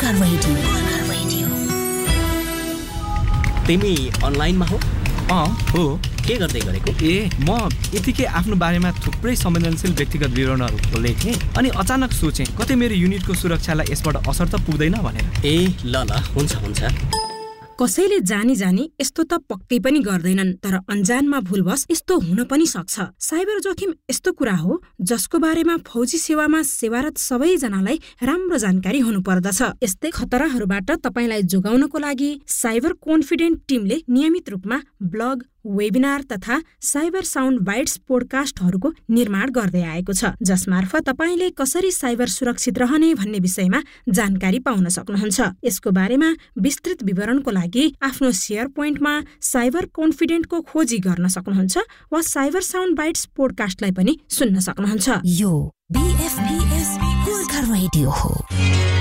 Radio. तिमी अनलाइनमा हो? हो। के गर्दै गरेको? म यतिकै आफ्नो बारेमा थुप्रै संवेदनशील व्यक्तिगत विवरणहरू खोलेको थिएँ अनि अचानक सोचेँ कतै मेरो युनिटको सुरक्षालाई यसबाट असर त पुग्दैन भनेर। ल हुन्छ। कसैले जानी यस्तो त पक्कै पनि गर्दैनन्, तर अन्जानमा भुलवश यस्तो हुन पनि सक्छ। साइबर जोखिम यस्तो कुरा हो जसको बारेमा फौजी सेवामा सेवारत सबैजनालाई राम्रो जानकारी हुनुपर्दछ। यस्तै खतराहरूबाट तपाईलाई जोगाउनको लागि साइबर कन्फिडेन्ट टिमले नियमित रूपमा ब्लग, वेबिनार तथा साइबर साउन्ड बाइट्स पोडकास्टहरूको निर्माण गर्दै आएको छ, जसमार्फत तपाईले कसरी साइबर सुरक्षित रहने भन्ने विषयमा जानकारी पाउन सक्नुहुन्छ। यसको बारेमा विस्तृत विवरणको लागि आफ्नो शेयर पोइन्टमा साइबर कन्फिडेन्टको खोजी गर्न सक्नुहुन्छ वा साइबर साउन्ड बाइट्स पोडकास्टलाई पनि सुन्न सक्नुहुन्छ। यो BFBS गोर्खा रेडियो हो।